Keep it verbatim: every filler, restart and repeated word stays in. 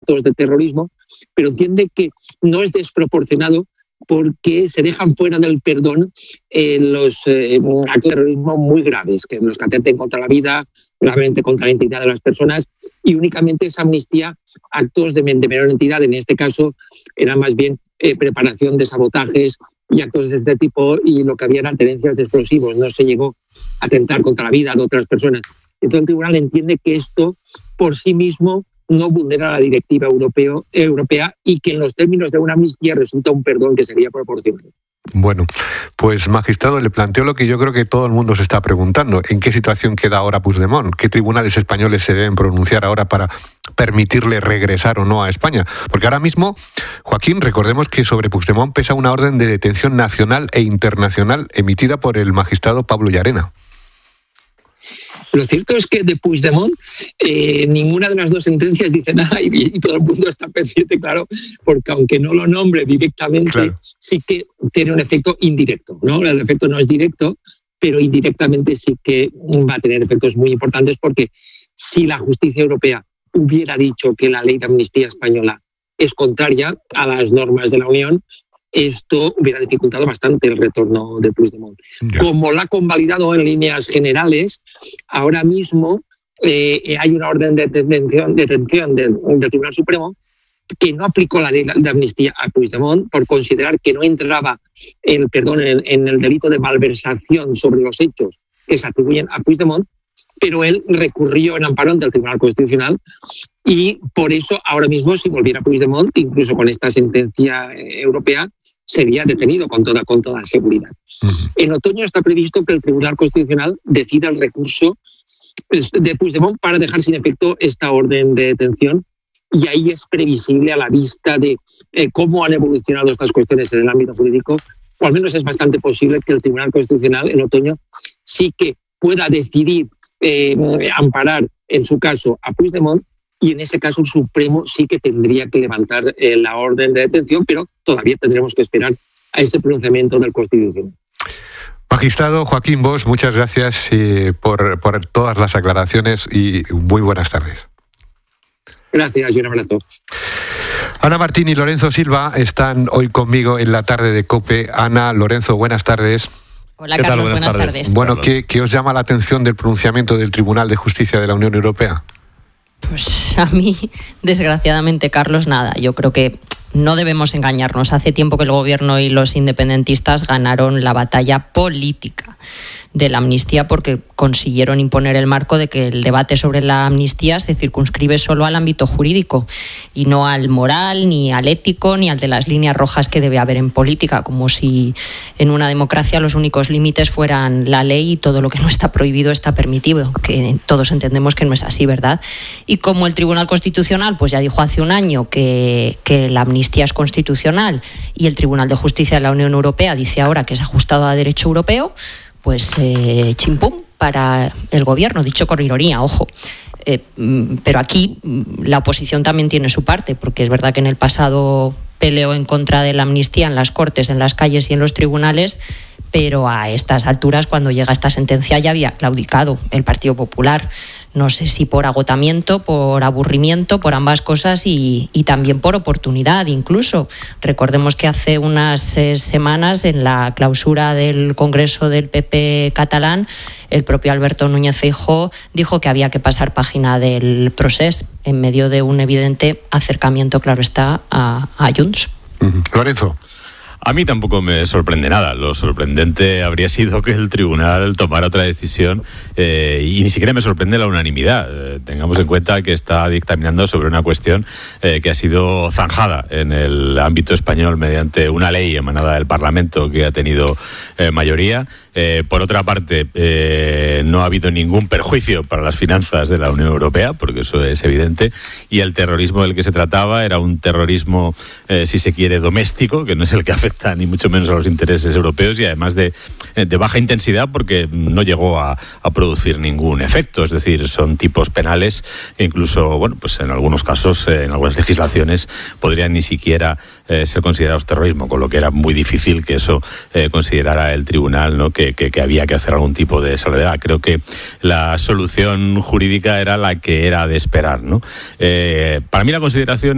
actos de terrorismo, pero entiende que no es desproporcionado porque se dejan fuera del perdón eh, los eh, actos de terrorismo muy graves, que los que atenten contra la vida, gravemente contra la integridad de las personas, y únicamente es amnistía actos de, de menor entidad. En este caso era más bien eh, preparación de sabotajes y actos de este tipo, y lo que había eran tenencias de explosivos. No se llegó a atentar contra la vida de otras personas. Entonces el tribunal entiende que esto por sí mismo no vulnera la directiva europeo, europea y que en los términos de una amnistía resulta un perdón que sería proporcional. Bueno, pues magistrado, le planteo lo que yo creo que todo el mundo se está preguntando. ¿En qué situación queda ahora Puigdemont? ¿Qué tribunales españoles se deben pronunciar ahora para permitirle regresar o no a España? Porque ahora mismo, Joaquín, recordemos que sobre Puigdemont pesa una orden de detención nacional e internacional emitida por el magistrado Pablo Llarena. Lo cierto es que de Puigdemont eh, ninguna de las dos sentencias dice nada y, y todo el mundo está pendiente, claro, porque aunque no lo nombre directamente, claro, sí que tiene un efecto indirecto, ¿no? El efecto no es directo, pero indirectamente sí que va a tener efectos muy importantes, porque si la justicia europea hubiera dicho que la ley de amnistía española es contraria a las normas de la Unión, esto hubiera dificultado bastante el retorno de Puigdemont. Yeah. Como la ha convalidado en líneas generales, ahora mismo eh, hay una orden de detención, de detención del, del Tribunal Supremo que no aplicó la ley de amnistía a Puigdemont por considerar que no entraba el perdón en, en el delito de malversación sobre los hechos que se atribuyen a Puigdemont, pero él recurrió en amparo ante el Tribunal Constitucional y por eso ahora mismo, si volviera Puigdemont, incluso con esta sentencia europea, sería detenido con toda, con toda seguridad. Uh-huh. En otoño está previsto que el Tribunal Constitucional decida el recurso de Puigdemont para dejar sin efecto esta orden de detención, y ahí es previsible, a la vista de eh, cómo han evolucionado estas cuestiones en el ámbito jurídico, o al menos es bastante posible que el Tribunal Constitucional en otoño sí que pueda decidir eh, amparar en su caso a Puigdemont, y en ese caso el Supremo sí que tendría que levantar eh, la orden de detención, pero todavía tendremos que esperar a ese pronunciamiento del Constitucional. Magistrado Joaquín Bosch, muchas gracias eh, por, por todas las aclaraciones y muy buenas tardes. Gracias y un abrazo. Ana Martín y Lorenzo Silva están hoy conmigo en la tarde de COPE. Ana, Lorenzo, buenas tardes. Hola, Carlos, buenas, buenas tardes. tardes. Bueno, Carlos. ¿qué, ¿qué os llama la atención del pronunciamiento del Tribunal de Justicia de la Unión Europea? Pues a mí, desgraciadamente, Carlos, nada. Yo creo que no debemos engañarnos. Hace tiempo que el gobierno y los independentistas ganaron la batalla política de la amnistía, porque consiguieron imponer el marco de que el debate sobre la amnistía se circunscribe solo al ámbito jurídico y no al moral, ni al ético, ni al de las líneas rojas que debe haber en política, como si en una democracia los únicos límites fueran la ley y todo lo que no está prohibido está permitido, que todos entendemos que no es así, ¿verdad? Y como el Tribunal Constitucional pues ya dijo hace un año que, que la amnistía es constitucional, y el Tribunal de Justicia de la Unión Europea dice ahora que es ajustado a derecho europeo, pues eh, chimpum para el gobierno, dicho con ironía, ojo. Eh, pero aquí la oposición también tiene su parte, porque es verdad que en el pasado peleó en contra de la amnistía en las Cortes, en las calles y en los tribunales, pero a estas alturas, cuando llega esta sentencia, ya había claudicado el Partido Popular. No sé si por agotamiento, por aburrimiento, por ambas cosas, y, y también por oportunidad incluso. Recordemos que hace unas eh, semanas, en la clausura del Congreso del P P catalán, el propio Alberto Núñez Feijóo dijo que había que pasar página del procés en medio de un evidente acercamiento, claro está, a, a Junts. Uh-huh. Lorenzo. A mí tampoco me sorprende nada. Lo sorprendente habría sido que el tribunal tomara otra decisión eh, y ni siquiera me sorprende la unanimidad. Eh, tengamos en cuenta que está dictaminando sobre una cuestión eh, que ha sido zanjada en el ámbito español mediante una ley emanada del Parlamento que ha tenido eh, mayoría. Eh, por otra parte, eh, no ha habido ningún perjuicio para las finanzas de la Unión Europea, porque eso es evidente, y el terrorismo del que se trataba era un terrorismo, eh, si se quiere, doméstico, que no es el que afecta ni mucho menos a los intereses europeos, y además de, de baja intensidad, porque no llegó a, a producir ningún efecto. Es decir, son tipos penales que incluso, bueno, pues en algunos casos, eh, en algunas legislaciones, podrían ni siquiera eh, ser considerados terrorismo, con lo que era muy difícil que eso eh, considerara el tribunal, ¿no?, que Que, que había que hacer algún tipo de salvedad. Creo que la solución jurídica era la que era de esperar, ¿no? Eh, para mí la consideración